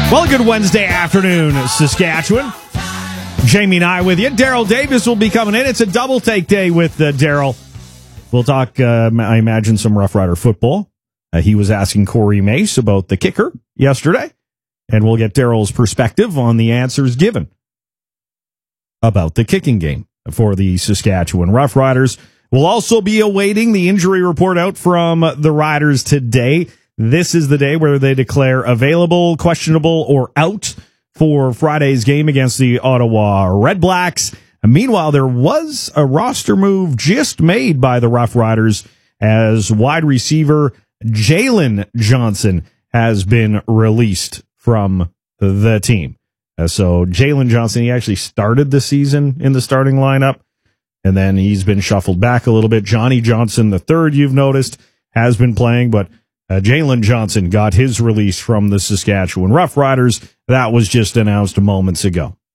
Well, good Wednesday afternoon, Saskatchewan. Jamie and I with you. Daryl Davis will be coming in. It's a double take day with Daryl. We'll talk, I imagine, some Rough Rider football. He was asking Corey Mace about the kicker yesterday, and we'll get Daryl's perspective on the answers given about the kicking game for the Saskatchewan Rough Riders. We'll also be awaiting the injury report out from the Riders today. This is the day where they declare available, questionable, or out for Friday's game against the Ottawa Redblacks. And meanwhile, there was a roster move just made by the Rough Riders as wide receiver Jalen Johnson has been released from the team. So Jalen Johnson, he actually started the season in the starting lineup, and then he's been shuffled back a little bit. Johnny Johnson, the third, you've noticed, has been playing, but Jalen Johnson got his release from the Saskatchewan Rough Riders. That was just announced moments ago.